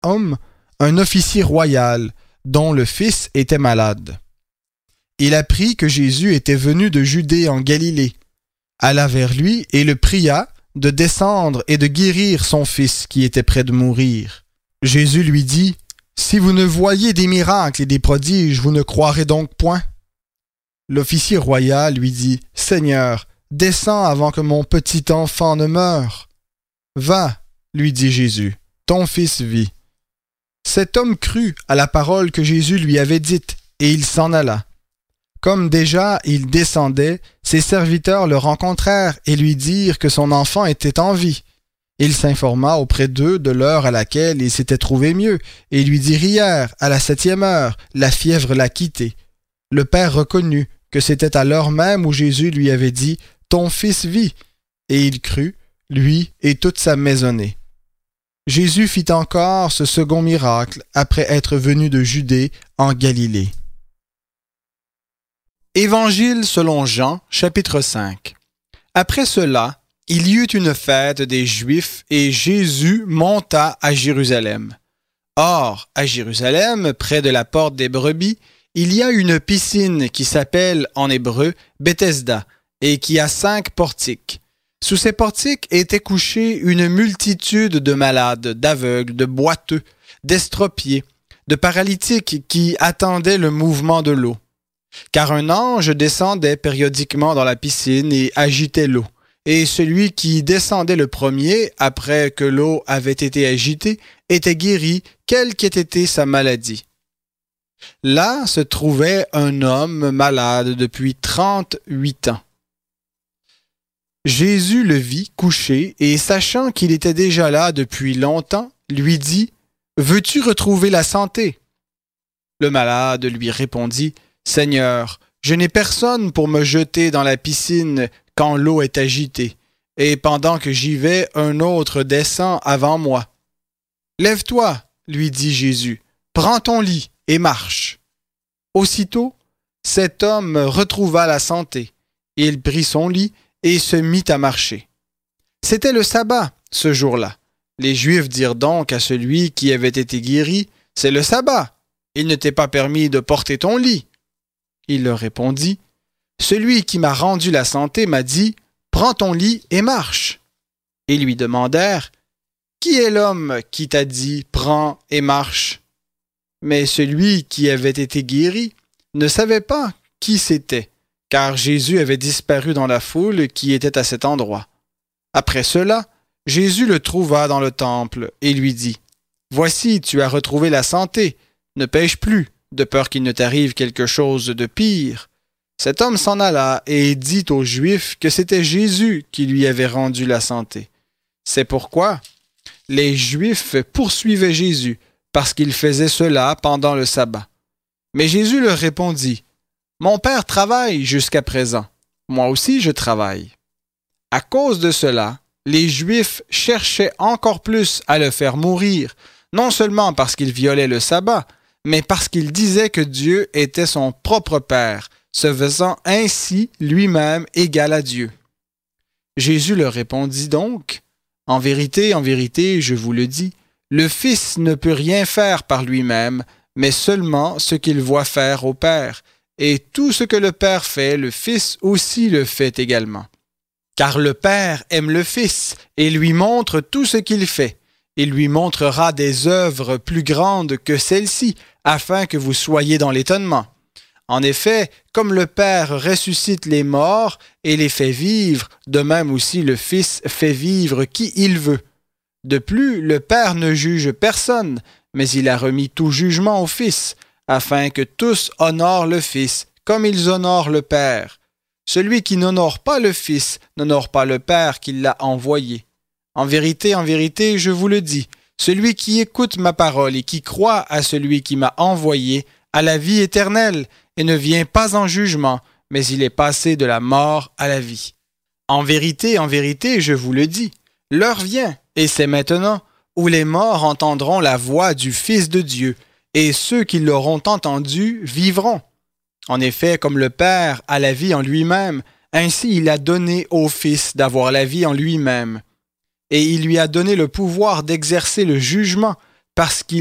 homme un officier royal dont le fils était malade. Il apprit que Jésus était venu de Judée en Galilée, alla vers lui et le pria de descendre et de guérir son fils qui était près de mourir. Jésus lui dit, « Si vous ne voyez des miracles et des prodiges, vous ne croirez donc point. » L'officier royal lui dit, « Seigneur, descends avant que mon petit enfant ne meure. » « Va, lui dit Jésus, ton fils vit. » Cet homme crut à la parole que Jésus lui avait dite, et il s'en alla. Comme déjà il descendait, ses serviteurs le rencontrèrent et lui dirent que son enfant était en vie. Il s'informa auprès d'eux de l'heure à laquelle il s'était trouvé mieux, et lui dirent hier, à la 7e heure, la fièvre l'a quitté. Le père reconnut que c'était à l'heure même où Jésus lui avait dit « Ton fils vit », et il crut, lui et toute sa maisonnée. Jésus fit encore ce second miracle après être venu de Judée en Galilée. Évangile selon Jean, chapitre 5. Après cela, il y eut une fête des Juifs et Jésus monta à Jérusalem. Or, à Jérusalem, près de la porte des brebis, il y a une piscine qui s'appelle en hébreu Bethesda et qui a 5 portiques. Sous ces portiques était couchée une multitude de malades, d'aveugles, de boiteux, d'estropiés, de paralytiques qui attendaient le mouvement de l'eau. Car un ange descendait périodiquement dans la piscine et agitait l'eau. Et celui qui descendait le premier, après que l'eau avait été agitée, était guéri, quelle qu'ait été sa maladie. Là se trouvait un homme malade depuis 38 ans. Jésus le vit couché et, sachant qu'il était déjà là depuis longtemps, lui dit « Veux-tu retrouver la santé ?» Le malade lui répondit « Seigneur, je n'ai personne pour me jeter dans la piscine quand l'eau est agitée, et pendant que j'y vais, un autre descend avant moi. »« Lève-toi, lui dit Jésus, prends ton lit et marche. » Aussitôt, cet homme retrouva la santé. Il prit son lit et se mit à marcher. C'était le sabbat, ce jour-là. Les Juifs dirent donc à celui qui avait été guéri, « C'est le sabbat, il ne t'est pas permis de porter ton lit. » Il leur répondit, « Celui qui m'a rendu la santé m'a dit, « Prends ton lit et marche. » Ils lui demandèrent, « Qui est l'homme qui t'a dit, « Prends et marche » ?» Mais celui qui avait été guéri ne savait pas qui c'était, car Jésus avait disparu dans la foule qui était à cet endroit. Après cela, Jésus le trouva dans le temple et lui dit, « Voici, tu as retrouvé la santé, ne pêche plus, de peur qu'il ne t'arrive quelque chose de pire. » Cet homme s'en alla et dit aux Juifs que c'était Jésus qui lui avait rendu la santé. C'est pourquoi les Juifs poursuivaient Jésus, parce qu'il faisait cela pendant le sabbat. Mais Jésus leur répondit, « Mon Père travaille jusqu'à présent, moi aussi je travaille. » À cause de cela, les Juifs cherchaient encore plus à le faire mourir, non seulement parce qu'il violait le sabbat, mais parce qu'il disait que Dieu était son propre Père, se faisant ainsi lui-même égal à Dieu. Jésus leur répondit donc, « En vérité, je vous le dis, le Fils ne peut rien faire par lui-même, mais seulement ce qu'il voit faire au Père. Et tout ce que le Père fait, le Fils aussi le fait également. Car le Père aime le Fils et lui montre tout ce qu'il fait. Il lui montrera des œuvres plus grandes que celles-ci, afin que vous soyez dans l'étonnement. En effet, comme le Père ressuscite les morts et les fait vivre, de même aussi le Fils fait vivre qui il veut. De plus, le Père ne juge personne, mais il a remis tout jugement au Fils, afin que tous honorent le Fils, comme ils honorent le Père. Celui qui n'honore pas le Fils n'honore pas le Père qui l'a envoyé. En vérité, je vous le dis, celui qui écoute ma parole et qui croit à celui qui m'a envoyé a la vie éternelle et ne vient pas en jugement, mais il est passé de la mort à la vie. En vérité, je vous le dis, l'heure vient, et c'est maintenant, où les morts entendront la voix du Fils de Dieu, et ceux qui l'auront entendu vivront. En effet, comme le Père a la vie en lui-même, ainsi il a donné au Fils d'avoir la vie en lui-même. Et il lui a donné le pouvoir d'exercer le jugement, parce qu'il